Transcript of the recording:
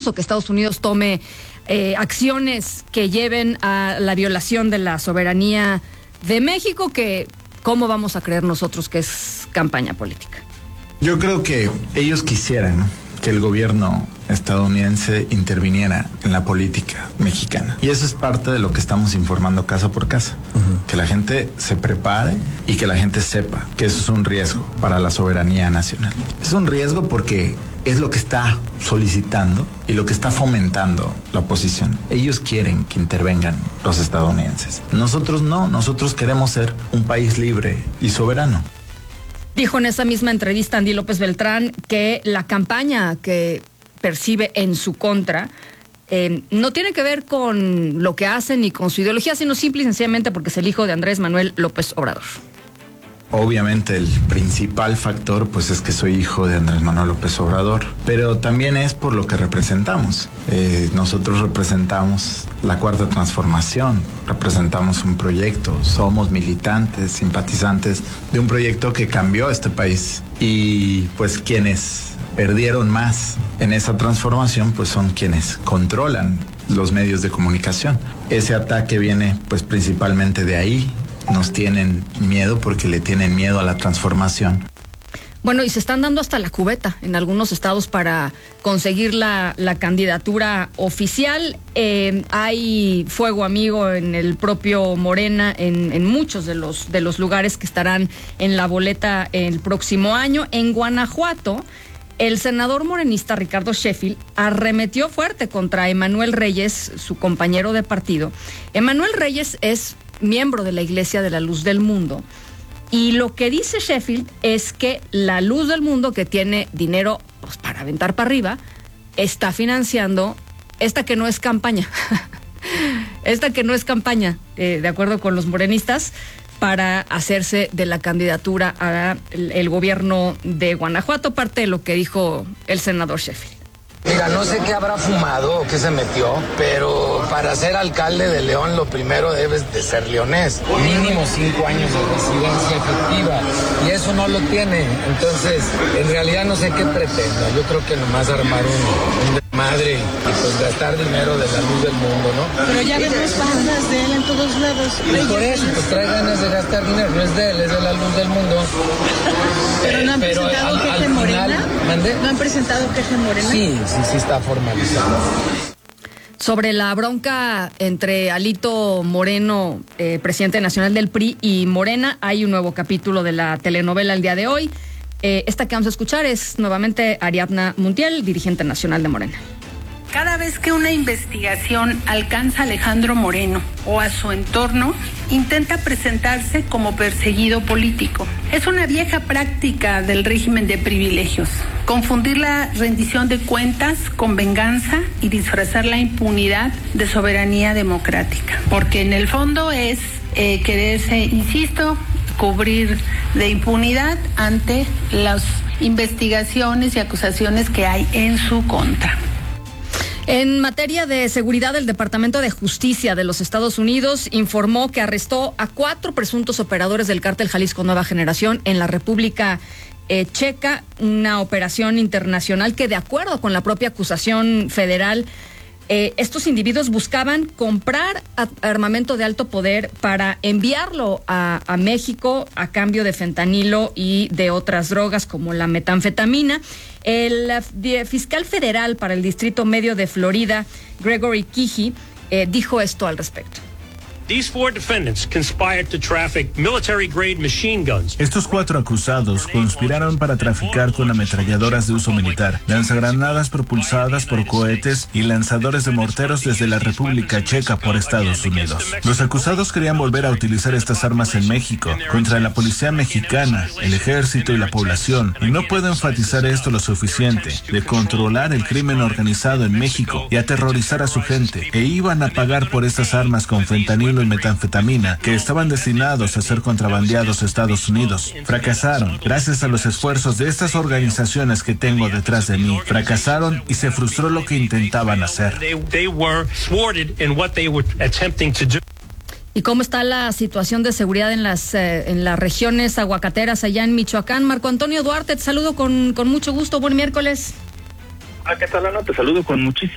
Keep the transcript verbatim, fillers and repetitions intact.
incluso que Estados Unidos tome eh, acciones que lleven a la violación de la soberanía de México, que ¿cómo vamos a creer nosotros que es campaña política? Yo creo que ellos quisieran, ¿no?, que el gobierno estadounidense interviniera en la política mexicana. Y eso es parte de lo que estamos informando casa por casa. Uh-huh. Que la gente se prepare y que la gente sepa que eso es un riesgo para la soberanía nacional. Es un riesgo porque es lo que está solicitando y lo que está fomentando la oposición. Ellos quieren que intervengan los estadounidenses. Nosotros no, nosotros queremos ser un país libre y soberano. Dijo en esa misma entrevista Andy López Beltrán que la campaña que percibe en su contra eh, no tiene que ver con lo que hacen ni con su ideología, sino simple y sencillamente porque es el hijo de Andrés Manuel López Obrador. Obviamente el principal factor pues es que soy hijo de Andrés Manuel López Obrador, pero también es por lo que representamos. Eh, nosotros representamos la Cuarta Transformación, representamos un proyecto, somos militantes, simpatizantes de un proyecto que cambió este país, y pues quienes perdieron más en esa transformación pues son quienes controlan los medios de comunicación. Ese ataque viene pues principalmente de ahí. Nos tienen miedo porque le tienen miedo a la transformación. Bueno, y se están dando hasta la cubeta en algunos estados para conseguir la, la candidatura oficial. Eh, hay fuego amigo en el propio Morena, en, en muchos de los, de los lugares que estarán en la boleta el próximo año. En Guanajuato, el senador morenista Ricardo Sheffield arremetió fuerte contra Emanuel Reyes, su compañero de partido. Emanuel Reyes es miembro de la Iglesia de la Luz del Mundo, y lo que dice Sheffield es que la Luz del Mundo, que tiene dinero pues, para aventar para arriba, está financiando esta que no es campaña, esta que no es campaña, eh, de acuerdo con los morenistas, para hacerse de la candidatura al el gobierno de Guanajuato, parte de lo que dijo el senador Sheffield. Mira, no sé qué habrá fumado o qué se metió, pero para ser alcalde de León lo primero debes de ser leonés. Mínimo cinco años de residencia efectiva, y eso no lo tiene. Entonces, en realidad no sé qué pretenda. Yo creo que nomás armar un, un madre y pues gastar dinero de la Luz del Mundo, ¿no? Pero ya vemos bandas de él en todos lados. Y por eso, pues trae ganas de gastar dinero. No es de él, es de la Luz del Mundo. Pero no han Pero presentado al, queja al en Morena. final, ¿mande? ¿No han presentado queja en Morena? Sí, sí, sí está formalizado. Sobre la bronca entre Alito Moreno, eh, presidente nacional del P R I, y Morena, hay un nuevo capítulo de la telenovela el día de hoy. Eh, esta que vamos a escuchar es nuevamente Ariadna Montiel, dirigente nacional de Morena. Cada vez que una investigación alcanza a Alejandro Moreno o a su entorno, intenta presentarse como perseguido político. Es una vieja práctica del régimen de privilegios, confundir la rendición de cuentas con venganza y disfrazar la impunidad de soberanía democrática, porque en el fondo es eh, quererse, insisto, cubrir de impunidad ante las investigaciones y acusaciones que hay en su contra. En materia de seguridad, el Departamento de Justicia de los Estados Unidos informó que arrestó a cuatro presuntos operadores del cártel Jalisco Nueva Generación en la República eh, Checa, una operación internacional que, de acuerdo con la propia acusación federal, eh, estos individuos buscaban comprar armamento de alto poder para enviarlo a, a México a cambio de fentanilo y de otras drogas como la metanfetamina. El uh, fiscal federal para el Distrito Medio de Florida, Gregory Keehy, eh, dijo esto al respecto. Estos cuatro acusados conspiraron para traficar con ametralladoras de uso militar, lanzagranadas propulsadas por cohetes y lanzadores de morteros desde la República Checa por Estados Unidos. Los acusados querían volver a utilizar estas armas en México contra la policía mexicana, el ejército y la población, y no puedo enfatizar esto lo suficiente, de controlar el crimen organizado en México y aterrorizar a su gente, e iban a pagar por estas armas con fentanilo y metanfetamina que estaban destinados a ser contrabandeados a Estados Unidos. Fracasaron gracias a los esfuerzos de estas organizaciones que tengo detrás de mí. Fracasaron y se frustró lo que intentaban hacer. ¿Y cómo está la situación de seguridad en las eh, en las regiones aguacateras allá en Michoacán? Marco Antonio Duarte, te saludo con, con mucho gusto. Buen miércoles. Hola, ¿qué tal, Ana? Te saludo con muchísimo